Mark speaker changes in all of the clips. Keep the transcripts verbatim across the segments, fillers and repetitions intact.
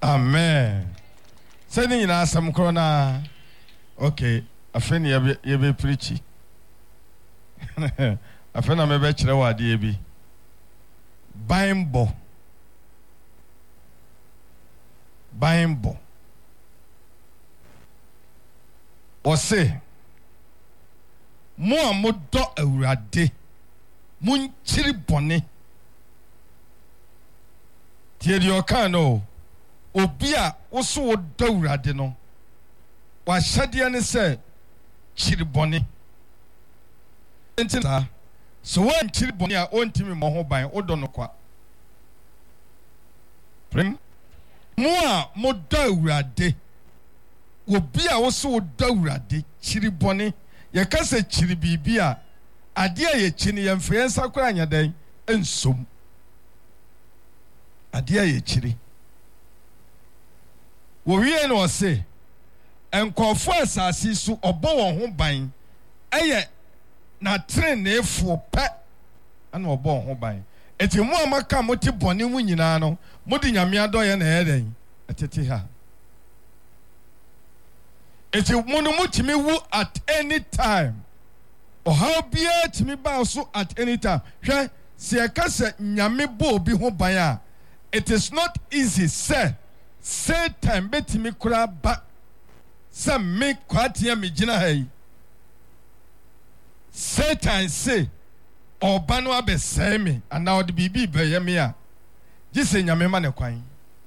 Speaker 1: Amen. Sending in us some corona. Okay, a friend you be preachy. A friend I'm a bachelor, what D B. Bimbo. Bimbo. Or say, more modo a rade. Moon chili bonnet. Tiedi okano. Obia also do rade no. Wa shadia ne say chili bonnet. So when chili bonnet a ontimi mo ho ban odo no kwa. Prim. Moa modo rade. Obia also do rade chili bonnet. Ye ka say chili bibia. Ade ye chini ye mfensa kura nya den ensom. Ade ye chiri. Wo wie no say enkofo asasi su obo won ho ban eye na tren na efo pe ana obo won ho ban. Eti mu amaka moti bone mu nyina no modi nyame adoye na ye den etete ha. Eti mu no mutimi wu at any time. Or how be it me ba so at any time. Hwe se akase nyame bo obi ho ban. It is not easy, sir. Satan betimi kura ba. Some make kwatia me gina hay. Satan say, or banu abe say me, and now the bibi be yemia. Just say nyame man kwan.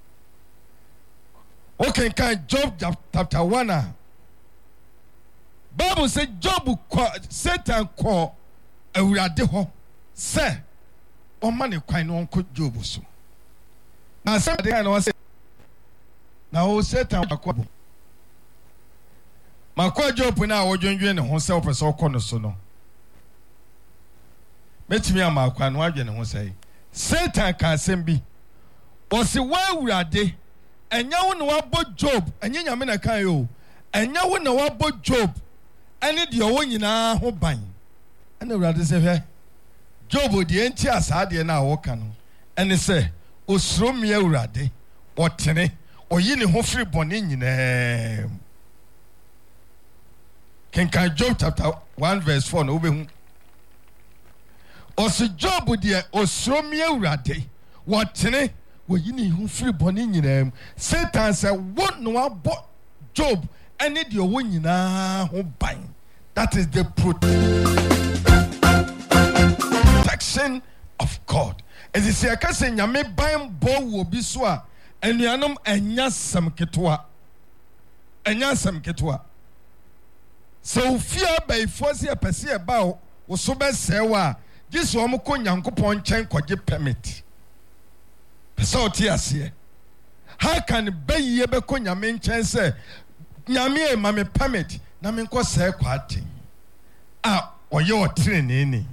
Speaker 1: Okay, can Job chapter one. Bible say Job call Satan call awurade ho say o man kwan no onko Job so na say dey na say na o Satan akwa makwa Job na wodwendwe ne ho say o pese okọ no so no metimi amakwa no adwe ne ho say Satan ka asem bi o se wa awurade enya wo ne wabo Job enya nyame na kan yo enya wo ne wabo Job ani de owo nyina ho ban ana urade se hwe Job de enti asade na wo ka no ene se osuro me urade otene oyi ne ho firi bone nyina kenkan Job chapter one verse four no obehu osi Job de osuro me urade wotene oyi ne ho firi bone nyina Satan se wo no abo Job any the owo nyina ho ban. That is the protection of God. As you say, I can say, "Nyame ban bo wo bi so a enuanom enya sam ketwa, enya sam ketwa." So fear by force a pese ba wo so be sewa. This wo ko Nyankopon chen kwaje permit. Pese o ti ase. How can be ye be ko Nyame chen say? Nyame ma me permit na me nko se kwate ah oye o training ni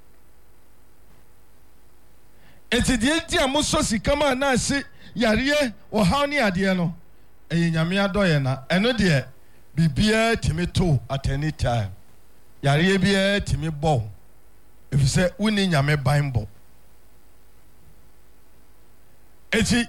Speaker 1: eti die dia mo so sikama na se yare o haw ni ade no eye nyame adoye na eno de bibia timi to at any time yare bia timi bo if say uni nyame bible eti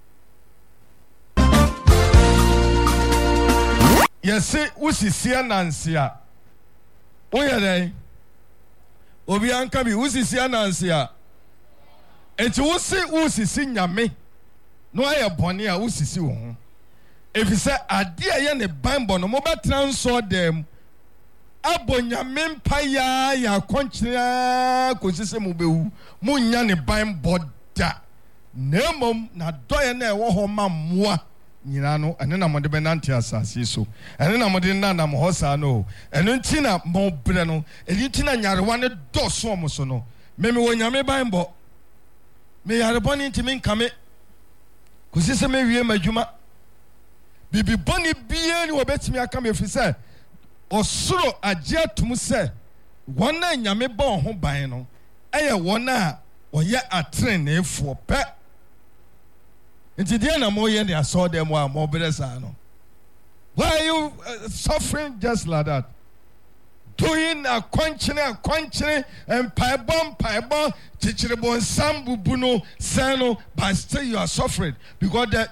Speaker 1: yes, usisi anansia. Oya dey. Obi anka bi usisi anansia. Eti usi usisi nyame. No aye bone a usisi wo ho. If say ade aye ne Bible no mo betra nso dem. Abo nyame mpaya ya konkyira kosise mo bewu. Mo nya ne Bible da. Nemom na doye na ewo ho mammoa. Nyina no ene na mode benante asase so ene na mode na na hosa no ene ntina mo bre no ene ntina nyarewa ne doso omo so no meme wo nyame Bible me yare boni ntimi nkame kusise me wie madwuma bibi boni bie ni obetimi aka me fi se osoro agye atum se wona nyame ba ho ban no eye wona oye atren na efo pe. Inti dia na mo ye ne aso dem wa mo bresa no. Why are you uh, suffering just like that? Doing a quenching a quenching and paibon paibon chichiribon sambu buno sano, but still you are suffering because the